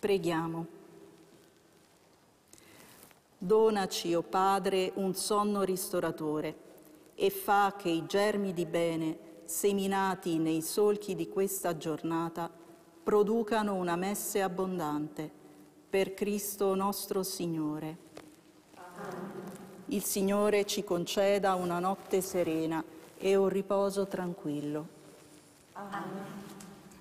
Preghiamo. Donaci, o Padre, un sonno ristoratore e fa che i germi di bene seminati nei solchi di questa giornata producano una messe abbondante. Per Cristo nostro Signore. Amen. Il Signore ci conceda una notte serena e un riposo tranquillo. Amen.